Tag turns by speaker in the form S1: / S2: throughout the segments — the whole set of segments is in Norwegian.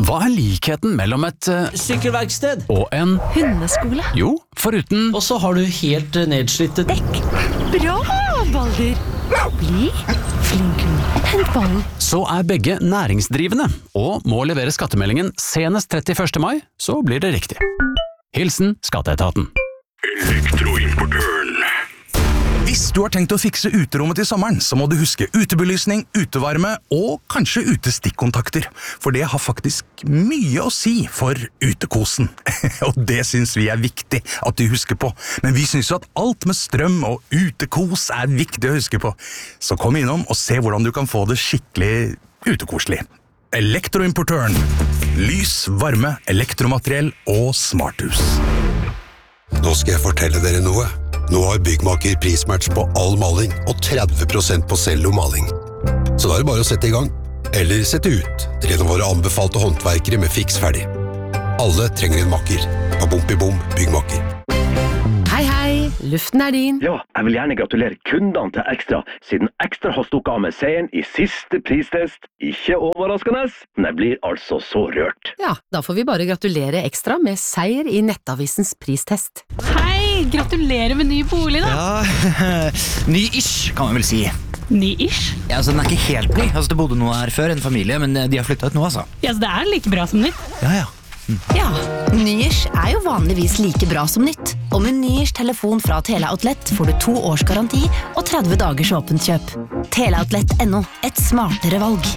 S1: Hva likheten mellom et
S2: Sykkelverksted.
S1: og en
S3: Hundeskole.
S1: Jo, foruten
S2: Og så har du helt nedslitte
S3: Dekk. Bra, Balder. Bli flink. Hent ballen.
S1: så begge næringsdrivende og må levere skattemeldingen senest 31. mai, så blir det riktig. Hilsen Skatteetaten.
S4: Elektroimportøren. Hvis du har tenkt å fikse uterommet til sommeren, så må du huske utebelysning, utevarme og kanskje utestikkontakter. For det har faktisk mye å si for utekosen. Og det synes vi viktig at du husker på. Men vi synes jo at alt med strøm og utekos viktig å huske på. Så kom innom og se hvordan du kan få det skikkelig utekoselig. Elektroimportøren. Lys, varme, elektromateriell og smarthus.
S5: Nå skal jeg fortelle dere noe. Nå har Byggmaker prismatch på all maling og 30% på cellomaling. Så da er det bare å sette i gang. Eller sette ut til en av våre anbefalte håndverkere med fiks ferdig. Alle trenger en makker. Bom Byggmaker.
S3: Hei, hei. Luften din.
S6: Ja, jeg vil gjerne gratulere kundene til Ekstra, siden Ekstra har stukket av med seieren i siste pristest. Ikke overraskende, men jeg blir altså så rørt.
S3: Ja, da får vi bare gratulere Ekstra med seier i Nettavisens pristest.
S7: Hei, gratulerer med ny bolig da.
S8: Ja, ny-ish kan man vel si.
S7: Ny-ish?
S8: Ja, altså den ikke helt ny. Altså det bodde noe her før, en familie, men de har flyttet ut nå, altså.
S7: Ja, så det like bra som nytt.
S8: Ja.
S9: Ja, Nyers jo vanligvis like bra som nytt. Og med Nyers telefon fra Teleoutlet får du 2 års garanti og 30 dagers åpent kjøp. Teleoutlet.no, et smartere valg.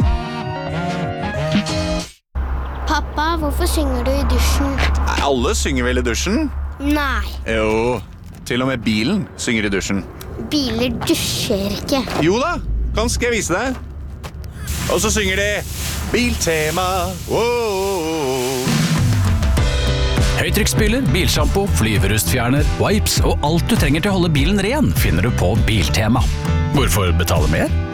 S10: Pappa, hvorfor synger du i dusjen?
S11: Alle synger vel i dusjen?
S10: Nei.
S11: Jo, til og med bilen synger i dusjen.
S10: Biler dusjer ikke.
S11: Jo da, skal jeg vise deg. Og så synger de Biltema. Wow.
S1: Høytrykksspyler, bilshampoo, flyverustfjerner, wipes og alt du trenger til å holde bilen ren finner du på Biltema. Hvorfor betale mer?